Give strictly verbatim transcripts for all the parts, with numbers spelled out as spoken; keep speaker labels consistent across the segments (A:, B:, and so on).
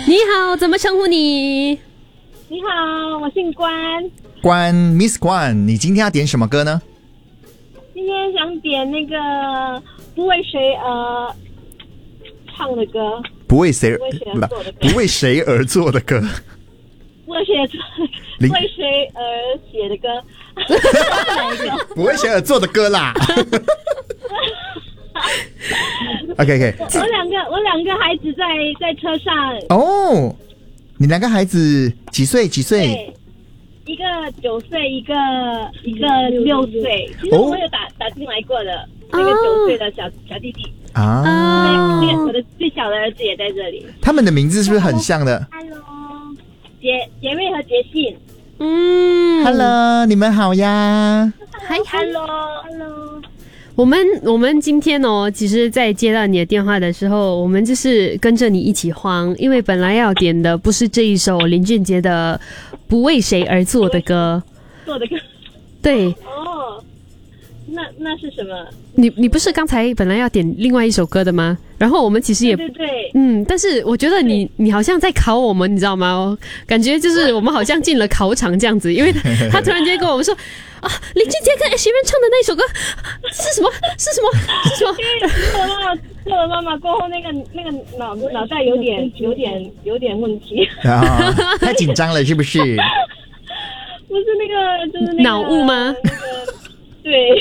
A: 你好，怎么称呼你？
B: 你好，我姓关。
C: 关 Miss 关，你今天要点什么歌呢？
B: 今天想点那个不为谁呃唱的歌，
C: 不为谁
B: 不为谁而做的歌，
C: 不为谁而做的歌，
B: 不为谁而做，
C: 林
B: 为谁而写的歌，
C: 不为谁而做的歌啦。OK OK，
B: 我两个我两个孩子在在车上，
C: 哦，你两个孩子几岁？几岁？
B: 对，一个九岁，一个一个六岁。其实我有打、哦、打进来过的，那个九岁的小小弟弟
C: 啊，
B: 对，我的最小的儿子也在这里。
C: 他们的名字是不是很像的
B: ？Hello， 杰杰瑞和杰信。
A: 嗯
C: ，Hello， 你们好呀。
A: 嗨
B: ，Hello，Hello。
A: 我们我们今天哦，其实在接到你的电话的时候，我们就是跟着你一起慌，因为本来要点的不是这一首林俊杰的《不为谁而作的歌》，
B: 做的歌，
A: 对。
B: 哦，那那是什么？
A: 你你不是刚才本来要点另外一首歌的吗？然后我们其实也
B: 对对对，
A: 嗯，但是我觉得你你好像在考我们，你知道吗？感觉就是我们好像进了考场这样子，因为他, 他突然间跟我们说啊，林俊杰跟徐文唱的那首歌是什么？是什么？是什么？
B: 做了妈妈，做了妈妈过后，那个那个脑脑袋有点有点有点问题
C: 啊，太紧张了是不是？
B: 不是那个，就是那个
A: 脑雾吗？
B: 那个对。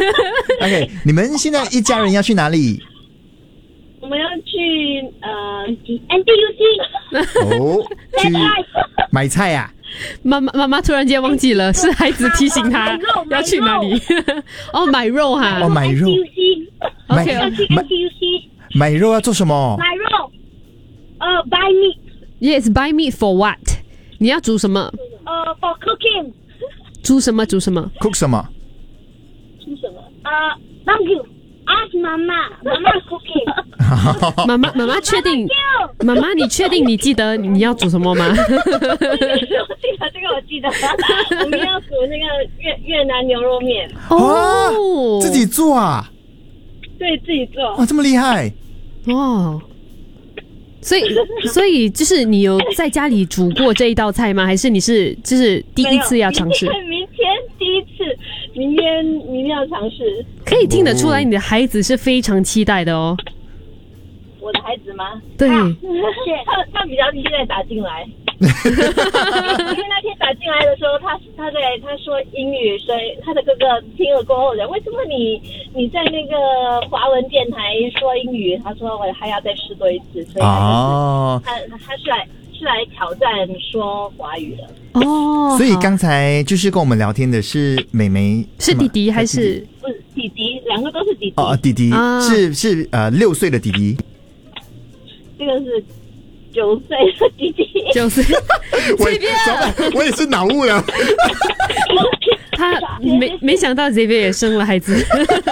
C: OK， 你们现在一家人要去哪里？
B: 我们要去呃 N T U C
C: 哦，去买菜啊。
A: 妈妈妈妈突然间忘记了，是孩子提醒他要去哪里。哦，买肉哈。
C: 哦，买肉。
A: OK，
B: 要去 N T U C。
C: 买肉要做什么？
B: 买肉。呃 ，buy meat。
A: Yes, buy meat for what？ 你要煮什么？
B: 呃 ，for cooking。
A: 煮什么？煮什么
C: ？Cook 什么？
B: 煮什么？呃 ，Thank you。Ask 妈妈，妈妈 cooking。
A: 妈妈妈妈确定？妈妈，你确定你记得你要煮什么吗？
B: 我记得这个，我记得，我们要煮那个越越南牛肉面。
A: 哦，
C: 自己做啊？
B: 对，自己做。
C: 哇，这么厉害！
A: 哦，所以所以就是你有在家里煮过这一道菜吗？还是你是就是第一次要尝试？
B: 明天第一次，明天明天要尝试。
A: 可以听得出来，你的孩子是非常期待的哦。
B: 我的孩子吗？
A: 对，
B: 他他他比较期待打进来，因为那天打进来的时候，他他在他说英语，所以他的哥哥听了过后的，为什么你你在那个华文电台说英语？他说我还要再试多一次，所以他、
C: 哦、
B: 他他是来是来挑战说华语的。
A: 哦，
C: 所以刚才就是跟我们聊天的是妹妹，
A: 是弟弟还是？
B: 不是弟弟，两个都是弟弟。
C: 哦，弟弟、啊、是是呃六岁的弟弟。
B: 这个是九岁的弟弟，
A: 九岁，
C: 我我也是脑雾了。
A: 他没没想到 Xavier 也生了孩子。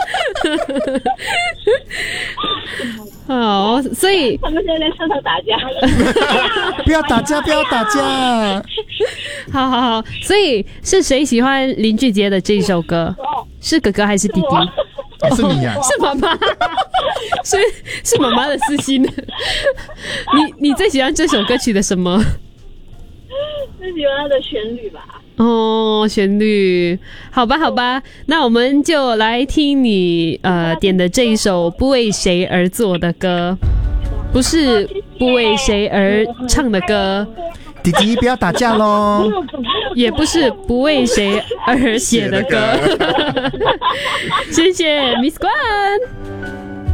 A: 好，所以
B: 他们现在在车上打架。
C: 不要打架，不要打架。
A: 好好好，所以是谁喜欢林俊杰的这一首歌？是哥哥还是弟弟？
C: 哦、是你啊，
A: 是妈妈，是是妈妈的私心。你你最喜欢这首歌曲的什么？
B: 最喜欢它的旋律吧。
A: 哦，旋律，好吧，好吧，那我们就来听你呃点的这一首不为谁而作的歌，不是不为谁而唱的歌。
C: 弟弟不要打架咯，
A: 也不是不为谁而写的歌。谢谢 Miss 关。